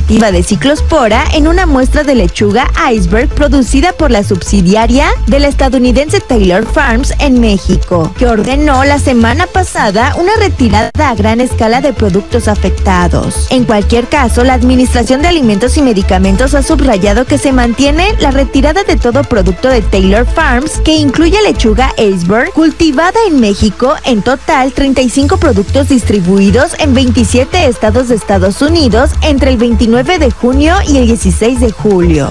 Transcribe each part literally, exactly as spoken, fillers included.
negativa de ciclospora en una muestra de lechuga iceberg producida por la subsidiaria de la estadounidense Taylor Farms en México, que ordenó la semana pasada una retirada a gran escala de productos afectados. En cualquier caso, la Administración de Alimentos y Medicamentos ha subrayado que se mantiene la retirada de todo producto de Taylor Farms, que incluye lechuga iceberg cultivada en México. En total, treinta y cinco productos distribuidos en veintisiete estados de Estados Unidos entre el veintinueve de junio y el dieciséis de julio.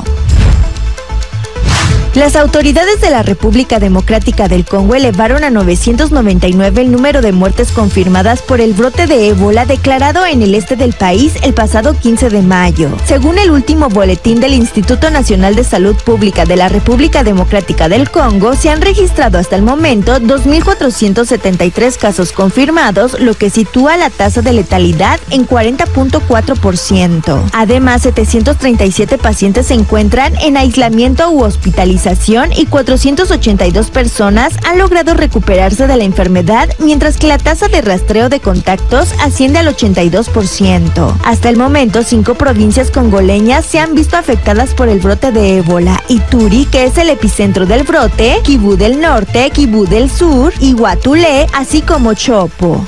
Las autoridades de la República Democrática del Congo elevaron a novecientos noventa y nueve el número de muertes confirmadas por el brote de ébola declarado en el este del país el pasado quince de mayo. Según el último boletín del Instituto Nacional de Salud Pública de la República Democrática del Congo, se han registrado hasta el momento dos mil cuatrocientos setenta y tres casos confirmados, lo que sitúa la tasa de letalidad en cuarenta punto cuatro por ciento. Además, setecientos treinta y siete pacientes se encuentran en aislamiento u hospitalización y cuatrocientas ochenta y dos personas han logrado recuperarse de la enfermedad, mientras que la tasa de rastreo de contactos asciende al ochenta y dos por ciento. Hasta el momento, cinco provincias congoleñas se han visto afectadas por el brote de ébola: Ituri, que es el epicentro del brote, Kivu del Norte, Kivu del Sur y Guatulé, así como Chopo.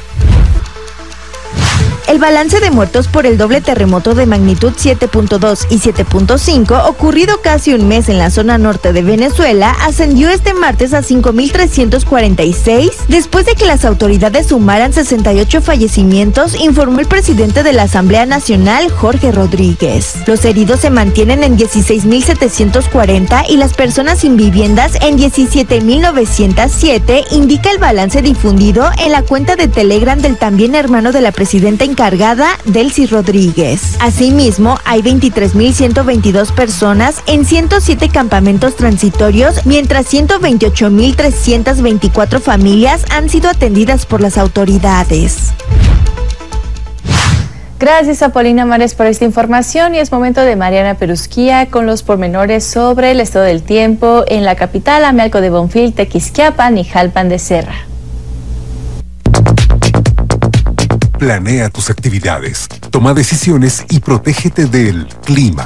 El balance de muertos por el doble terremoto de magnitud siete punto dos y siete punto cinco, ocurrido casi un mes en la zona norte de Venezuela, ascendió este martes a cinco mil trescientos cuarenta y seis, después de que las autoridades sumaran sesenta y ocho fallecimientos, informó el presidente de la Asamblea Nacional, Jorge Rodríguez. Los heridos se mantienen en dieciséis mil setecientos cuarenta y las personas sin viviendas en diecisiete mil novecientos siete, indica el balance difundido en la cuenta de Telegram del también hermano de la presidenta encargada, Delcy Rodríguez. Asimismo, hay veintitrés mil ciento veintidós personas en ciento siete campamentos transitorios, mientras ciento veintiocho mil trescientas veinticuatro familias han sido atendidas por las autoridades. Gracias a Paulina Mares por esta información, y es momento de Mariana Perusquía con los pormenores sobre el estado del tiempo en la capital, Amealco de Bonfil, Tequisquiapan y Jalpan de Serra. Planea tus actividades, toma decisiones y protégete del clima.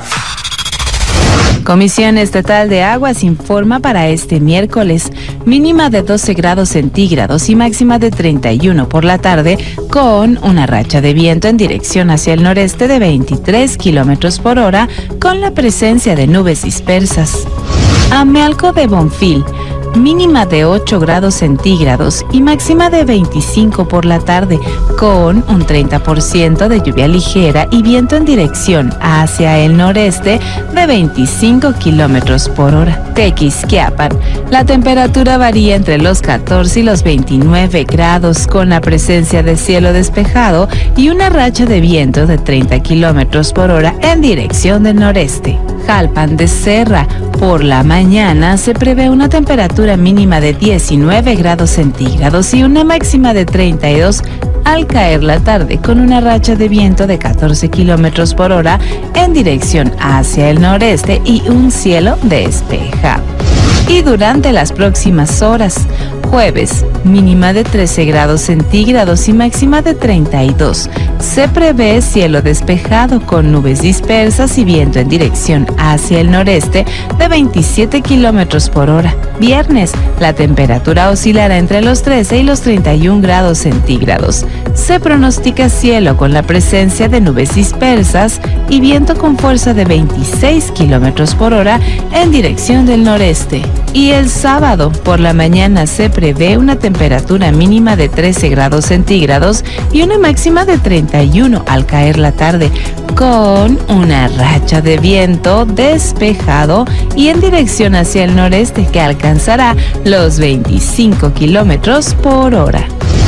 Comisión Estatal de Aguas informa para este miércoles, mínima de doce grados centígrados y máxima de treinta y uno por la tarde, con una racha de viento en dirección hacia el noreste de veintitrés kilómetros por hora, con la presencia de nubes dispersas. Amealco de Bonfil, mínima de ocho grados centígrados y máxima de veinticinco por la tarde, con un treinta por ciento de lluvia ligera y viento en dirección hacia el noreste de veinticinco kilómetros por hora. Tequisquiapan, la temperatura varía entre los catorce y los veintinueve grados, con la presencia de cielo despejado y una racha de viento de treinta kilómetros por hora en dirección del noreste. Jalpan de Serra, por la mañana se prevé una temperatura mínima de diecinueve grados centígrados y una máxima de treinta y dos al caer la tarde, con una racha de viento de catorce kilómetros por hora en dirección hacia el noreste y un cielo despejado. Y durante las próximas horas, jueves, mínima de trece grados centígrados y máxima de treinta y dos. Se prevé cielo despejado con nubes dispersas y viento en dirección hacia el noreste de veintisiete kilómetros por hora. Viernes, la temperatura oscilará entre los trece y los treinta y un grados centígrados. Se pronostica cielo con la presencia de nubes dispersas y viento con fuerza de veintiséis kilómetros por hora en dirección del noreste. Y el sábado, por la mañana se prevé una temperatura mínima de trece grados centígrados y una máxima de treinta y uno al caer la tarde, con una racha de viento despejado y en dirección hacia el noreste que alcanzará los veinticinco kilómetros por hora.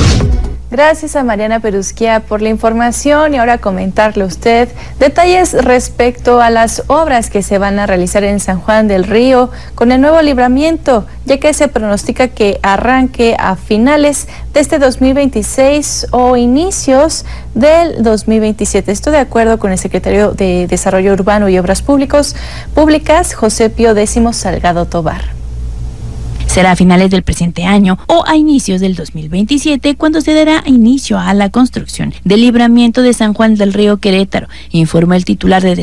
Gracias a Mariana Perusquía por la información, y ahora comentarle a usted detalles respecto a las obras que se van a realizar en San Juan del Río con el nuevo libramiento, ya que se pronostica que arranque a finales de este dos mil veintiséis o inicios del dos mil veintisiete. Esto de acuerdo con el secretario de Desarrollo Urbano y Obras Públicos, Públicas, José Pío X Salgado Tobar. Será a finales del presente año o a inicios del dos mil veintisiete cuando se dará inicio a la construcción del libramiento de San Juan del Río Querétaro, informó el titular de